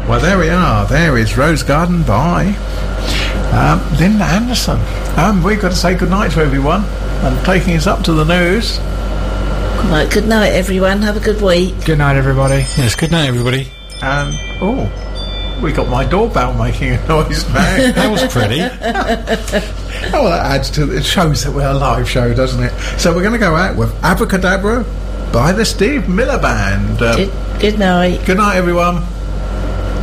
Well, there we are. There is Rose Garden by Linda Anderson. We've got to say goodnight to everyone. And taking us up to the news. Good night, everyone. Have a good week. Good night, everybody. Yes, good night, everybody. And, we got my doorbell making a noise now. That was pretty. Oh, well, that adds to it. Shows that we're a live show, doesn't it? So we're going to go out with Abracadabra by the Steve Miller Band. Good night. Good night, everyone.